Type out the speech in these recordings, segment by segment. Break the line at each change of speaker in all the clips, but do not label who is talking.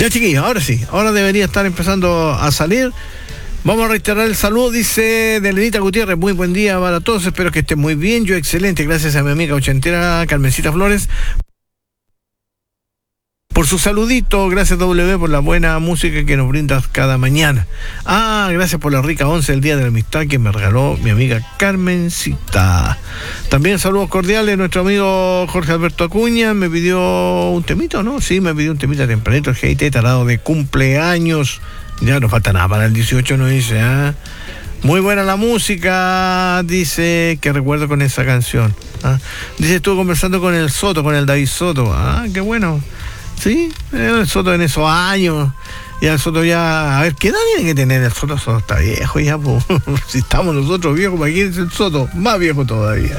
Ya, chiquillos, ahora sí, ahora debería estar empezando a salir. Vamos a reiterar el saludo, dice de Lenita Gutiérrez. Muy buen día para todos, espero que estén muy bien. Yo excelente, gracias a mi amiga ochentera Carmencita Flores por su saludito. Gracias W por la buena música que nos brindas cada mañana. Gracias por la rica once del Día de la Amistad que me regaló mi amiga Carmencita. También saludos cordiales, nuestro amigo Jorge Alberto Acuña me pidió un temito, ¿no? Sí, me pidió un temita tempranito, el GIT tarado de cumpleaños. Ya no falta nada para el 18, nos dice, Muy buena la música, dice, que recuerdo con esa canción. Dice, estuve conversando con el Soto, con el David Soto. Qué bueno. Sí, el Soto en esos años. Ya el Soto ya, a ver, ¿qué edad tiene que tener el Soto? El Soto está viejo ya, pues. Si estamos nosotros viejos, imagínense el Soto, más viejo todavía.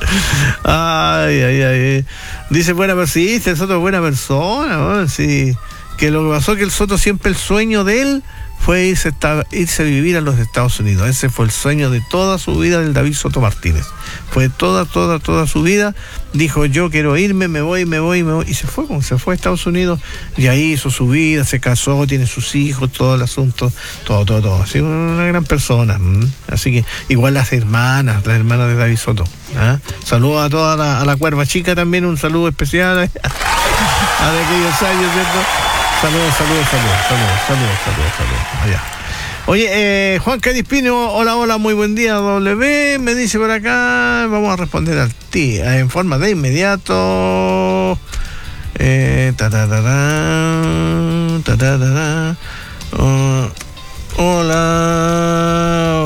Ay. Dice, buena persona, el Soto es buena persona, ¿no? Sí. Que lo que pasó es que el Soto siempre el sueño de él fue irse a vivir a los Estados Unidos. Ese fue el sueño de toda su vida del David Soto Martínez. Fue toda su vida. Dijo, yo quiero irme, me voy. Y se fue a Estados Unidos. Y ahí hizo su vida, se casó, tiene sus hijos, todo el asunto, todo. Así, una gran persona. Así que, igual las hermanas de David Soto. Saludos a toda la cuerva chica también, un saludo especial a de aquellos años, ¿cierto? Saludos. Allá. Oye, Juan Cadispino, hola, muy buen día, W. Me dice por acá, vamos a responder al tío en forma de inmediato. Hola,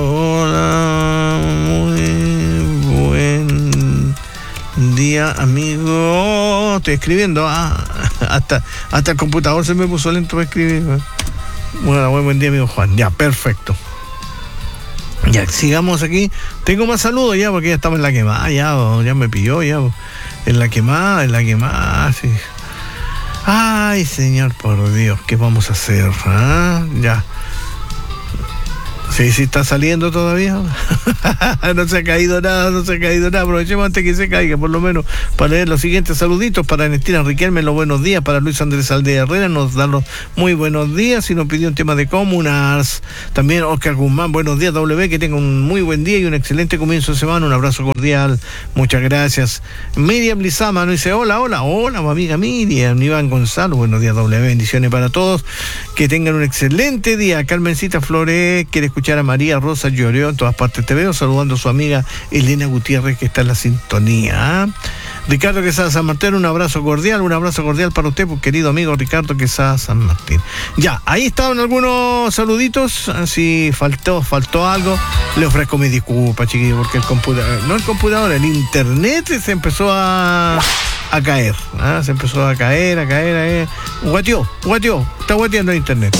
muy buen día, amigo. Estoy escribiendo, hasta el computador se me puso lento para escribir. Bueno, buen día, amigo Juan. Ya, perfecto. Ya, sigamos aquí. Tengo más saludos ya, porque ya estamos en la quemada, ya me pilló, ya. En la quemada, sí. Ay, señor, por Dios, ¿qué vamos a hacer? Ya. Sí, está saliendo todavía. No se ha caído nada. Aprovechemos antes que se caiga, por lo menos, para leer los siguientes saluditos. Para Ernestina Riquelme, los buenos días. Para Luis Andrés Aldea Herrera, nos da los muy buenos días. Y nos pidió un tema de Comunars. También Oscar Guzmán, buenos días, W. Que tenga un muy buen día y un excelente comienzo de semana. Un abrazo cordial. Muchas gracias. Miriam Lizama nos dice, hola, amiga Miriam. Iván Gonzalo, buenos días, W. Bendiciones para todos. Que tengan un excelente día. Carmencita Flores quiere escuchar a María Rosa Lloreo, en todas partes te veo, saludando a su amiga Elena Gutiérrez, que está en la sintonía. Ricardo Quesada San Martín, un abrazo cordial para usted, pues, querido amigo Ricardo Quesada San Martín. Ya, ahí estaban algunos saluditos. Si faltó algo, le ofrezco mis disculpas, chiquillos, porque el internet se empezó a caer. Se empezó a caer. Guateó, está guateando el internet.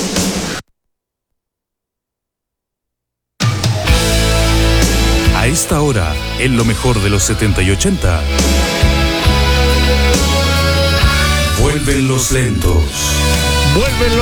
A esta hora, en lo mejor de los 70 y 80, vuelven los lentos.